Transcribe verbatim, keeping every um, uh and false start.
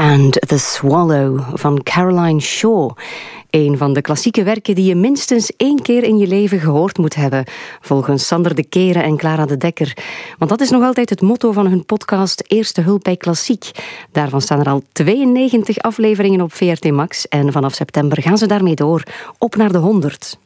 and the Swallow van Caroline Shaw. Een van de klassieke werken die je minstens één keer in je leven gehoord moet hebben, volgens Sander de Keren en Clara de Dekker. Want dat is nog altijd het motto van hun podcast Eerste Hulp bij Klassiek. Daarvan staan er al tweeënnegentig afleveringen op V R T Max en vanaf september gaan ze daarmee door, op naar de honderd.